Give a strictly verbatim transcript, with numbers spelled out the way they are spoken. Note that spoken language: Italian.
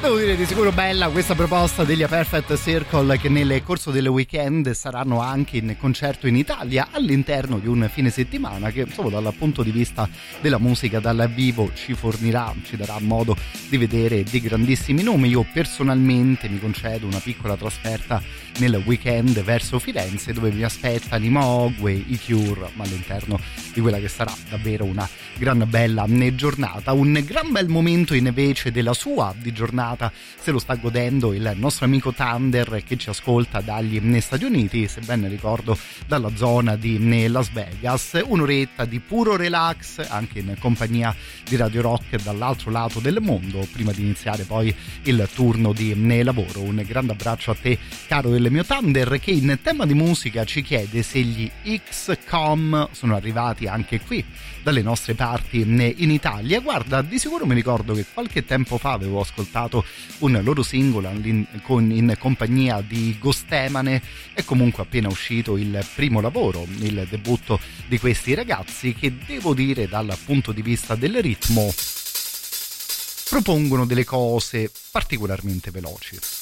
Devo dire di sicuro bella questa proposta degli A Perfect Circle, che nel corso del weekend saranno anche in concerto in Italia all'interno di un fine settimana che, insomma, dal punto di vista della musica dal vivo ci fornirà, ci darà modo di vedere dei grandissimi nomi. Io personalmente mi concedo una piccola trasferta nel weekend verso Firenze, dove mi aspettano i Mogwai, i Cure, ma all'interno di quella che sarà davvero una gran bella giornata. Un gran bel momento invece della sua di giornata se lo sta godendo il nostro amico Thunder, che ci ascolta dagli Stati Uniti, se ben ricordo dalla zona di Las Vegas. Un'oretta di puro relax anche in compagnia di Radio Rock dall'altro lato del mondo, prima di iniziare poi il turno di lavoro. Un grande abbraccio a te, caro del mio Thunder, che in tema di musica ci chiede se gli X COM sono arrivati anche qui dalle nostre parti in Italia. Guarda, di sicuro mi ricordo che qualche tempo fa avevo ascoltato un loro singolo in, in compagnia di Gostemane. È comunque appena uscito il primo lavoro, il debutto di questi ragazzi, che devo dire dal punto di vista del ritmo propongono delle cose particolarmente veloci.